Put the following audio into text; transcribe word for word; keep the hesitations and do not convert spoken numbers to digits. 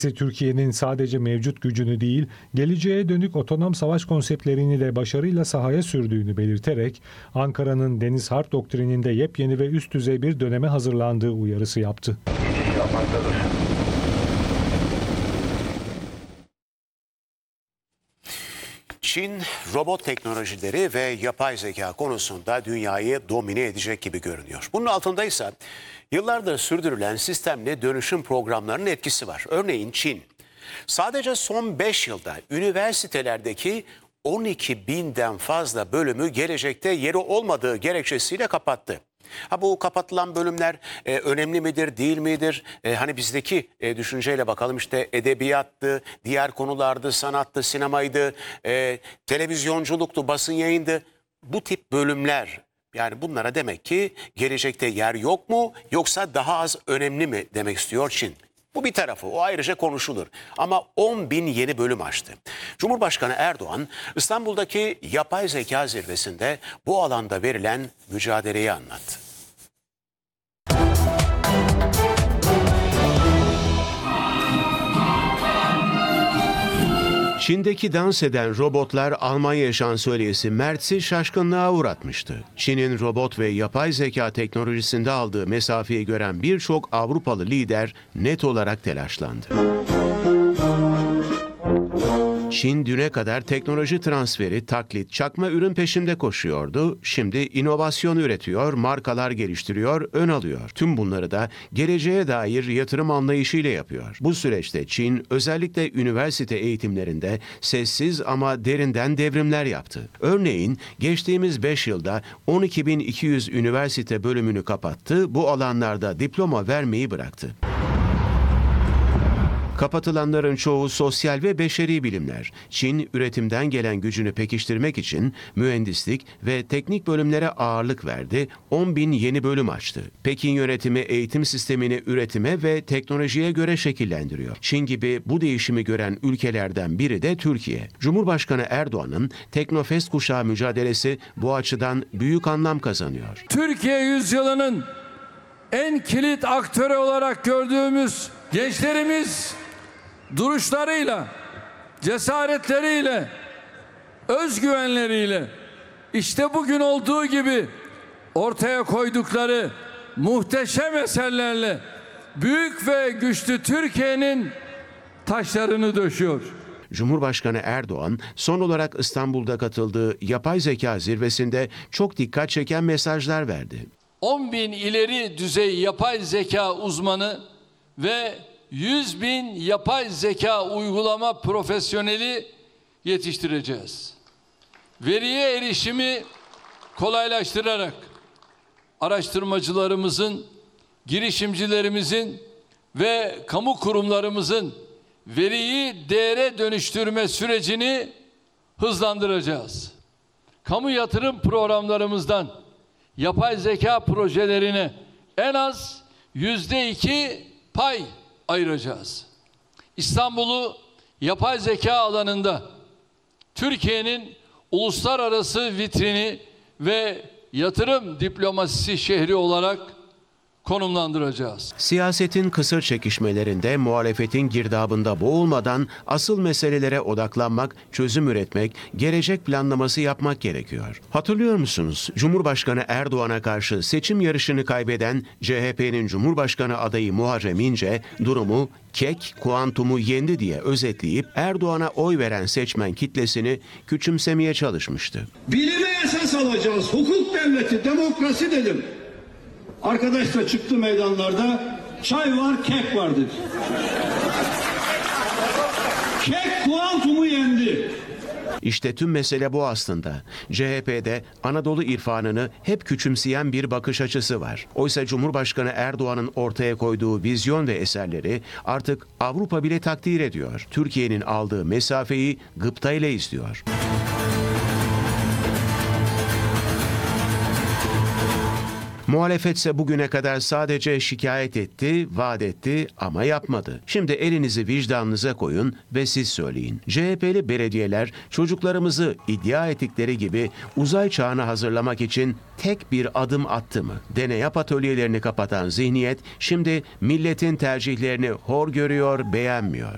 Türkiye'nin sadece mevcut gücünü değil, geleceğe dönük otonom savaş konseptlerini de başarıyla sahaya sürdüğünü belirterek, Ankara'nın Deniz Harp Doktrini'nde yepyeni ve üst düzey bir döneme hazırlandığı uyarısı yaptı. Çin, robot teknolojileri ve yapay zeka konusunda dünyayı domine edecek gibi görünüyor. Bunun altındaysa yıllardır sürdürülen sistemli dönüşüm programlarının etkisi var. Örneğin Çin, sadece son beş yılda üniversitelerdeki on iki binden fazla bölümü gelecekte yeri olmadığı gerekçesiyle kapattı. Ha, bu kapatılan bölümler e, önemli midir, değil midir? E, hani bizdeki e, düşünceyle bakalım, işte edebiyattı, diğer konulardı, sanattı, sinemaydı, e, televizyonculuktu, basın yayındı. Bu tip bölümler, yani bunlara demek ki gelecekte yer yok mu, yoksa daha az önemli mi demek istiyor Çin? Bu bir tarafı, o ayrıca konuşulur. Ama on bin yeni bölüm açtı. Cumhurbaşkanı Erdoğan, İstanbul'daki yapay zeka zirvesinde bu alanda verilen mücadeleyi anlattı. Çin'deki dans eden robotlar Almanya şansölyesi Merz'i şaşkınlığa uğratmıştı. Çin'in robot ve yapay zeka teknolojisinde aldığı mesafeyi gören birçok Avrupalı lider net olarak telaşlandı. Çin düne kadar teknoloji transferi, taklit, çakma ürün peşinde koşuyordu. Şimdi inovasyon üretiyor, markalar geliştiriyor, ön alıyor. Tüm bunları da geleceğe dair yatırım anlayışıyla yapıyor. Bu süreçte Çin özellikle üniversite eğitimlerinde sessiz ama derinden devrimler yaptı. Örneğin geçtiğimiz beş yılda on iki bin iki yüz üniversite bölümünü kapattı, bu alanlarda diploma vermeyi bıraktı. Kapatılanların çoğu sosyal ve beşeri bilimler. Çin, üretimden gelen gücünü pekiştirmek için mühendislik ve teknik bölümlere ağırlık verdi, on bin yeni bölüm açtı. Pekin yönetimi eğitim sistemini üretime ve teknolojiye göre şekillendiriyor. Çin gibi bu değişimi gören ülkelerden biri de Türkiye. Cumhurbaşkanı Erdoğan'ın Teknofest kuşağı mücadelesi bu açıdan büyük anlam kazanıyor. Türkiye yüzyılının en kilit aktörü olarak gördüğümüz gençlerimiz duruşlarıyla, cesaretleriyle, özgüvenleriyle, işte bugün olduğu gibi ortaya koydukları muhteşem eserlerle büyük ve güçlü Türkiye'nin taşlarını döşüyor. Cumhurbaşkanı Erdoğan son olarak İstanbul'da katıldığı yapay zeka zirvesinde çok dikkat çeken mesajlar verdi. on bin ileri düzey yapay zeka uzmanı ve yüz bin yapay zeka uygulama profesyoneli yetiştireceğiz. Veriye erişimi kolaylaştırarak araştırmacılarımızın, girişimcilerimizin ve kamu kurumlarımızın veriyi değere dönüştürme sürecini hızlandıracağız. Kamu yatırım programlarımızdan yapay zeka projelerine en az yüzde iki pay ayıracağız. İstanbul'u yapay zeka alanında Türkiye'nin uluslararası vitrini ve yatırım diplomasisi şehri olarak konumlandıracağız. Siyasetin kısır çekişmelerinde, muhalefetin girdabında boğulmadan asıl meselelere odaklanmak, çözüm üretmek, gelecek planlaması yapmak gerekiyor. Hatırlıyor musunuz? Cumhurbaşkanı Erdoğan'a karşı seçim yarışını kaybeden C H P'nin Cumhurbaşkanı adayı Muharrem İnce durumu kek kuantumu yendi diye özetleyip Erdoğan'a oy veren seçmen kitlesini küçümsemeye çalışmıştı. Bilime esas alacağız, hukuk devleti, demokrasi dedim. Arkadaş da çıktı meydanlarda, çay var, kek var dedi. Kek kuantumu yendi. İşte tüm mesele bu aslında. C H P'de Anadolu irfanını hep küçümseyen bir bakış açısı var. Oysa Cumhurbaşkanı Erdoğan'ın ortaya koyduğu vizyon ve eserleri artık Avrupa bile takdir ediyor. Türkiye'nin aldığı mesafeyi gıptayla izliyor. Muhalefetse bugüne kadar sadece şikayet etti, vaat etti ama yapmadı. Şimdi elinizi vicdanınıza koyun ve siz söyleyin. C H P'li belediyeler çocuklarımızı iddia ettikleri gibi uzay çağına hazırlamak için tek bir adım attı mı? Deney atölyelerini kapatan zihniyet şimdi milletin tercihlerini hor görüyor, beğenmiyor.